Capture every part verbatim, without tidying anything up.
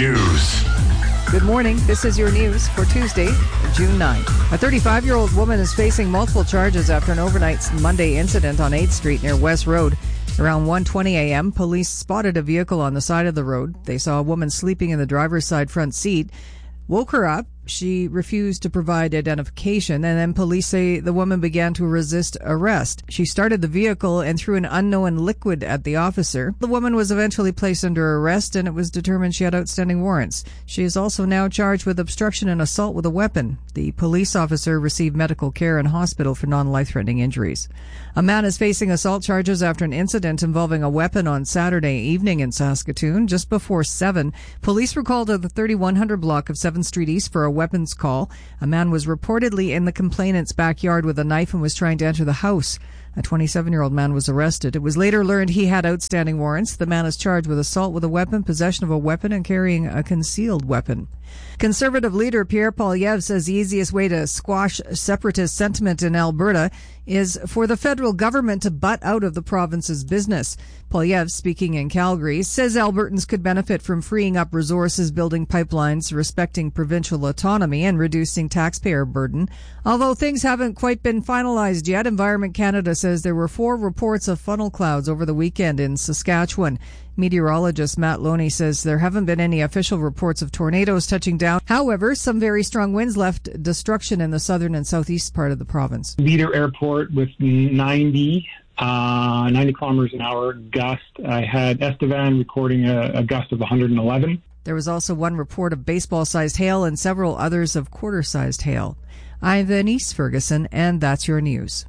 News. Good morning. This is your news for Tuesday, June ninth. A thirty-five-year-old woman is facing multiple charges after an overnight Monday incident on eighth Street near West Road. Around one twenty a.m., police spotted a vehicle on the side of the road. They saw a woman sleeping in the driver's side front seat, woke her up. She refused to provide identification, and then police say the woman began to resist arrest. She started the vehicle and threw an unknown liquid at the officer. The woman was eventually placed under arrest, and it was determined she had outstanding warrants. She is also now charged with obstruction and assault with a weapon. The police officer received medical care in hospital for non-life-threatening injuries. A man is facing assault charges after an incident involving a weapon on Saturday evening in Saskatoon. Just before seven, police were called to the thirty-one hundred block of seventh Street East for a weapons call. A man was reportedly in the complainant's backyard with a knife and was trying to enter the house. A twenty-seven-year-old man was arrested. It was later learned he had outstanding warrants. The man is charged with assault with a weapon, possession of a weapon, and carrying a concealed weapon. Conservative leader Pierre Poilievre says the easiest way to squash separatist sentiment in Alberta is for the federal government to butt out of the province's business. Poilievre, speaking in Calgary, says Albertans could benefit from freeing up resources, building pipelines, respecting provincial autonomy, and reducing taxpayer burden. Although things haven't quite been finalized yet, Environment Canada says there were four reports of funnel clouds over the weekend in Saskatchewan. Meteorologist Matt Loney says there haven't been any official reports of tornadoes touching down. However, some very strong winds left destruction in the southern and southeast part of the province. Leader Airport with ninety, uh, ninety kilometers an hour gust. I had Estevan recording a, a gust of one hundred eleven. There was also one report of baseball-sized hail and several others of quarter-sized hail. I'm Denise Ferguson, and that's your news.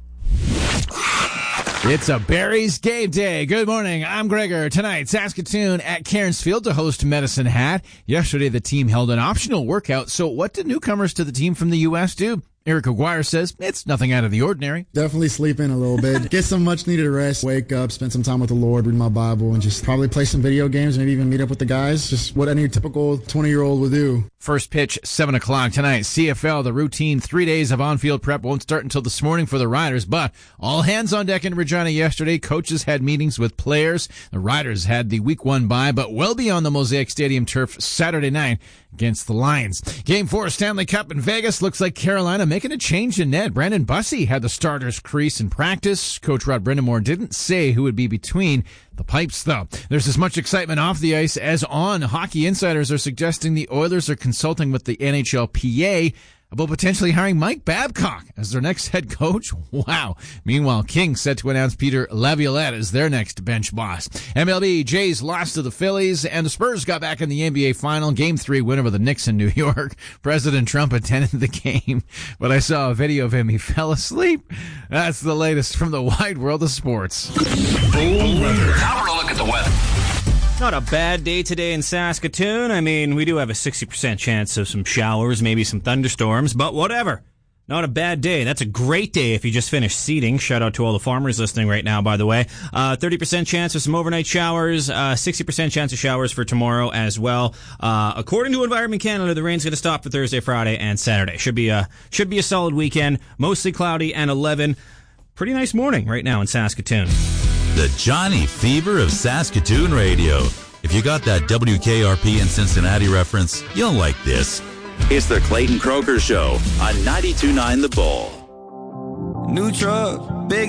It's a Barry's game day. Good morning. I'm Gregor. Tonight, Saskatoon at Cairns Field to host Medicine Hat. Yesterday, the team held an optional workout. So what did newcomers to the team from the U S do? Eric Aguirre says it's nothing out of the ordinary. Definitely sleep in a little bit. Get some much needed rest. Wake up, spend some time with the Lord, read my Bible, and just probably play some video games, maybe even meet up with the guys. Just what any typical twenty-year-old would do. First pitch, seven o'clock tonight. C F L, the routine three days of on-field prep won't start until this morning for the Riders, but all hands on deck in Regina yesterday. Coaches had meetings with players. The Riders had the week one bye, but will be on the Mosaic Stadium turf Saturday night against the Lions. Game four Stanley Cup in Vegas. Looks like Carolina making a change in net. Brandon Bussey had the starters crease in practice. Coach Rod Brindamore didn't say who would be between the pipes, though. There's as much excitement off the ice as on. Hockey insiders are suggesting the Oilers are consulting with the N H L P A about potentially hiring Mike Babcock as their next head coach. Wow. Meanwhile, Kings set to announce Peter Laviolette as their next bench boss. M L B, Jays lost to the Phillies, and the Spurs got back in the N B A final. Game three win over the Knicks in New York. President Trump attended the game, but I saw a video of him. He fell asleep. That's the latest from the wide world of sports. Full weather. Now we're look at the weather. Not a bad day today in Saskatoon. I mean, we do have a sixty percent chance of some showers, maybe some thunderstorms, but whatever. Not a bad day. That's a great day if you just finished seeding. Shout out to all the farmers listening right now, by the way. Uh, thirty percent chance of some overnight showers, uh, sixty percent chance of showers for tomorrow as well. Uh, according to Environment Canada, the rain's going to stop for Thursday, Friday, and Saturday. Should be a, should be a solid weekend. Mostly cloudy and eleven. Pretty nice morning right now in Saskatoon. The Johnny Fever of Saskatoon radio. If you got that W K R P in Cincinnati reference, you'll like this. It's the Clayton Croker Show on ninety-two point nine The Bull. New truck, big